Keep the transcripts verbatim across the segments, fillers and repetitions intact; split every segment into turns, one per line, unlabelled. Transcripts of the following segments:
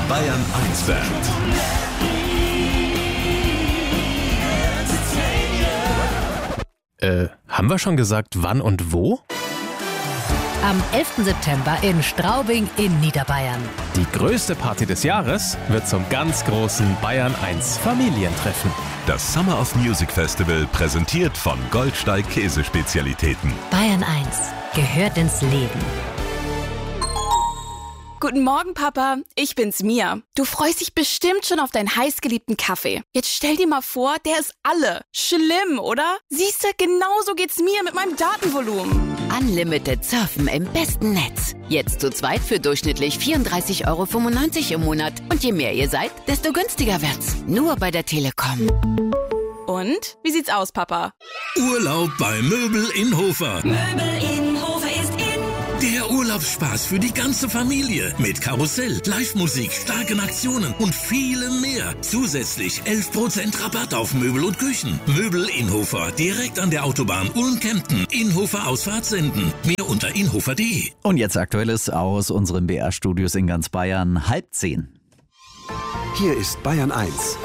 Bayern eins Band.
Äh, haben wir schon gesagt, wann und wo?
Am elften September in Straubing in Niederbayern.
Die größte Party des Jahres wird zum ganz großen Bayern eins Familientreffen.
Das Summer of Music Festival präsentiert von Goldsteig Käsespezialitäten.
Bayern eins gehört ins Leben.
Guten Morgen, Papa. Ich bin's, Mia. Du freust dich bestimmt schon auf deinen heißgeliebten Kaffee. Jetzt stell dir mal vor, der ist alle. Schlimm, oder? Siehste, genauso geht's mir mit meinem Datenvolumen.
Unlimited Surfen im besten Netz. Jetzt zu zweit für durchschnittlich vierunddreißig Euro fünfundneunzig im Monat. Und je mehr ihr seid, desto günstiger wird's. Nur bei der Telekom.
Und? Wie sieht's aus, Papa?
Urlaub bei Möbel Inhofer.
Möbel Inhofer ist in.
Der Urlaubsspaß für die ganze Familie. Mit Karussell, Live-Musik, starken Aktionen und vielem mehr. Zusätzlich elf Prozent Rabatt auf Möbel und Küchen. Möbel Inhofer, direkt an der Autobahn Ulm-Kempten. Inhofer Ausfahrt senden. Mehr unter inhofer punkt de.
Und jetzt Aktuelles aus unseren B R-Studios in ganz Bayern. Halb zehn.
Hier ist Bayern eins.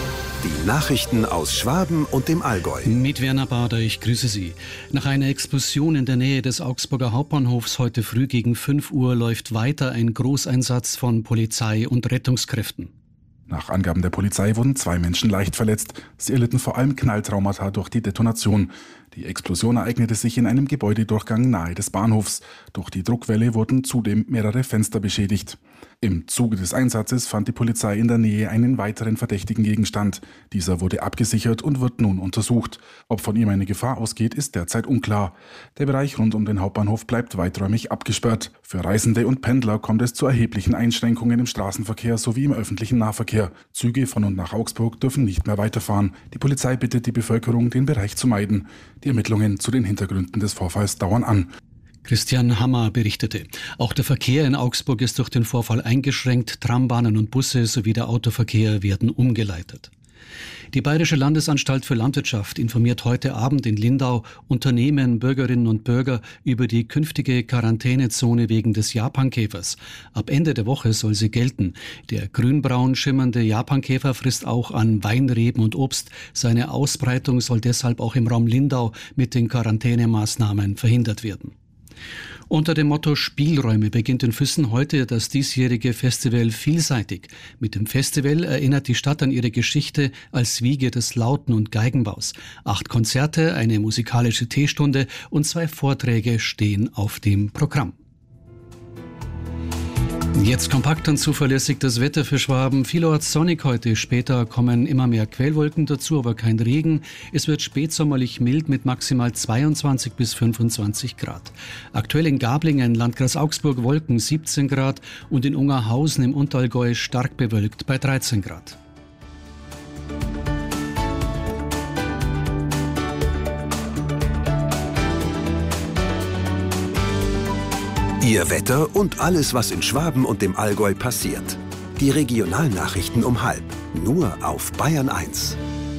Die Nachrichten aus Schwaben und dem Allgäu.
Mit Werner Bader, ich grüße Sie. Nach einer Explosion in der Nähe des Augsburger Hauptbahnhofs heute früh gegen fünf Uhr läuft weiter ein Großeinsatz von Polizei und Rettungskräften.
Nach Angaben der Polizei wurden zwei Menschen leicht verletzt. Sie erlitten vor allem Knalltraumata durch die Detonation. Die Explosion ereignete sich in einem Gebäudedurchgang nahe des Bahnhofs. Durch die Druckwelle wurden zudem mehrere Fenster beschädigt. Im Zuge des Einsatzes fand die Polizei in der Nähe einen weiteren verdächtigen Gegenstand. Dieser wurde abgesichert und wird nun untersucht. Ob von ihm eine Gefahr ausgeht, ist derzeit unklar. Der Bereich rund um den Hauptbahnhof bleibt weiträumig abgesperrt. Für Reisende und Pendler kommt es zu erheblichen Einschränkungen im Straßenverkehr sowie im öffentlichen Nahverkehr. Züge von und nach Augsburg dürfen nicht mehr weiterfahren. Die Polizei bittet die Bevölkerung, den Bereich zu meiden. Die Ermittlungen zu den Hintergründen des Vorfalls dauern an.
Christian Hammer berichtete. Auch der Verkehr in Augsburg ist durch den Vorfall eingeschränkt. Trambahnen und Busse sowie der Autoverkehr werden umgeleitet. Die Bayerische Landesanstalt für Landwirtschaft informiert heute Abend in Lindau Unternehmen, Bürgerinnen und Bürger über die künftige Quarantänezone wegen des Japankäfers. Ab Ende der Woche soll sie gelten. Der grünbraun schimmernde Japankäfer frisst auch an Weinreben und Obst. Seine Ausbreitung soll deshalb auch im Raum Lindau mit den Quarantänemaßnahmen verhindert werden. Unter dem Motto Spielräume beginnt in Füssen heute das diesjährige Festival Vielseitig. Mit dem Festival erinnert die Stadt an ihre Geschichte als Wiege des Lauten- und Geigenbaus. Acht Konzerte, eine musikalische Teestunde und zwei Vorträge stehen auf dem Programm. Jetzt kompakt und zuverlässig das Wetter für Schwaben. Vielorts sonnig heute. Später kommen immer mehr Quellwolken dazu, aber kein Regen. Es wird spätsommerlich mild mit maximal zweiundzwanzig bis fünfundzwanzig Grad. Aktuell in Gablingen, Landkreis Augsburg, Wolken siebzehn Grad und in Ungerhausen im Unterallgäu stark bewölkt bei dreizehn Grad.
Ihr Wetter und alles, was in Schwaben und dem Allgäu passiert. Die Regionalnachrichten um halb. Nur auf Bayern eins.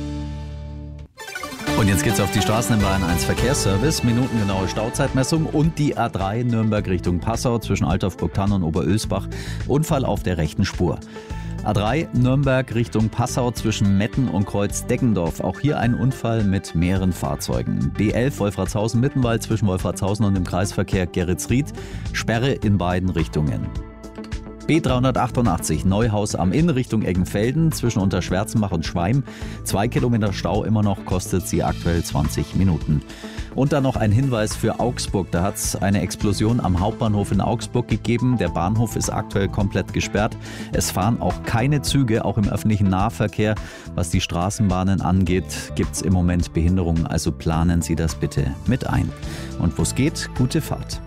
Und jetzt geht's auf die Straßen im Bayern eins Verkehrsservice. Minutengenaue Stauzeitmessung und die A drei Nürnberg Richtung Passau zwischen Altdorf-Burgthann und Oberölsbach. Unfall auf der rechten Spur. A drei Nürnberg Richtung Passau zwischen Metten und Kreuz-Deggendorf. Auch hier ein Unfall mit mehreren Fahrzeugen. B elf Wolfratshausen-Mittenwald zwischen Wolfratshausen und dem Kreisverkehr Geretsried. Sperre in beiden Richtungen. B dreihundertachtundachtzig Neuhaus am Inn Richtung Eggenfelden zwischen Unterschwärzenbach und Schweim. Zwei Kilometer Stau immer noch, kostet sie aktuell zwanzig Minuten. Und dann noch ein Hinweis für Augsburg. Da hat es eine Explosion am Hauptbahnhof in Augsburg gegeben. Der Bahnhof ist aktuell komplett gesperrt. Es fahren auch keine Züge, auch im öffentlichen Nahverkehr. Was die Straßenbahnen angeht, gibt es im Moment Behinderungen. Also planen Sie das bitte mit ein. Und wo es geht, gute Fahrt.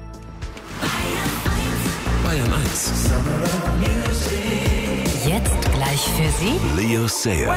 Bayern eins.
Jetzt gleich für Sie
Leo Sayer.